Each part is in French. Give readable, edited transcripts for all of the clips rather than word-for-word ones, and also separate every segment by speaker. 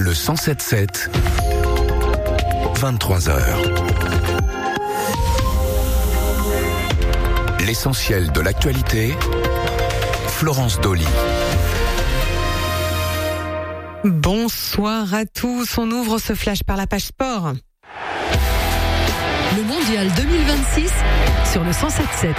Speaker 1: le 107.7, 23h. L'essentiel de l'actualité, Florence Dolly.
Speaker 2: Bonsoir à tous, on ouvre ce flash par la page sport.
Speaker 3: Le mondial 2026 sur le 107.7.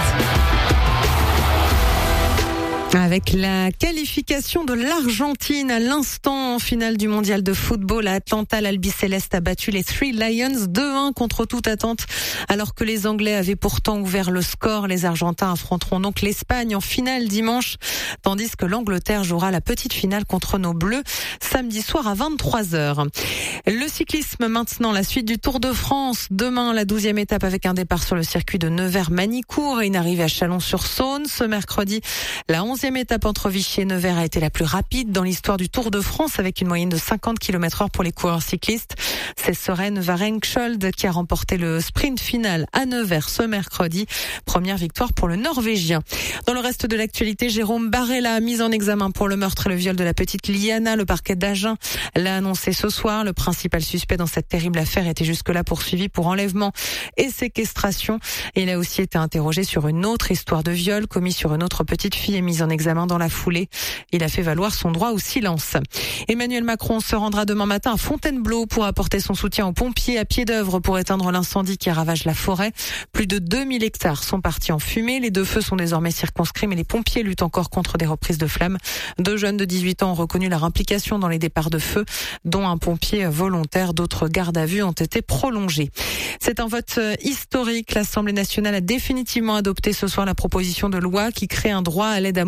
Speaker 2: Avec la qualification de l'Argentine à l'instant en finale du mondial de football à Atlanta, l'Albiceleste a battu les Three Lions 2-1 contre toute attente. Alors que les Anglais avaient pourtant ouvert le score, les Argentins affronteront donc l'Espagne en finale dimanche, tandis que l'Angleterre jouera la petite finale contre nos Bleus samedi soir à 23h. Le cyclisme maintenant, la suite du Tour de France. Demain, la 12e étape avec un départ sur le circuit de Nevers-Manicourt et une arrivée à Chalon-sur-Saône. Ce mercredi, la 11e étape entre Vichy et Nevers a été la plus rapide dans l'histoire du Tour de France avec une moyenne de 50 km/h pour les coureurs cyclistes. C'est Søren Varenksold qui a remporté le sprint final à Nevers ce mercredi. Première victoire pour le Norvégien. Dans le reste de l'actualité, Jérôme Barella, mis en examen pour le meurtre et le viol de la petite Liana. Le parquet d'Agen l'a annoncé ce soir. Le principal suspect dans cette terrible affaire était jusque-là poursuivi pour enlèvement et séquestration. Et il a aussi été interrogé sur une autre histoire de viol commis sur une autre petite fille et mise en examen dans la foulée. Il a fait valoir son droit au silence. Emmanuel Macron se rendra demain matin à Fontainebleau pour apporter son soutien aux pompiers à pied d'œuvre pour éteindre l'incendie qui ravage la forêt. Plus de 2000 hectares sont partis en fumée. Les deux feux sont désormais circonscrits, mais les pompiers luttent encore contre des reprises de flammes. 2 jeunes de 18 ans ont reconnu leur implication dans les départs de feu, dont un pompier volontaire. D'autres gardes à vue ont été prolongés. C'est un vote historique. L'Assemblée nationale a définitivement adopté ce soir la proposition de loi qui crée un droit à l'aide à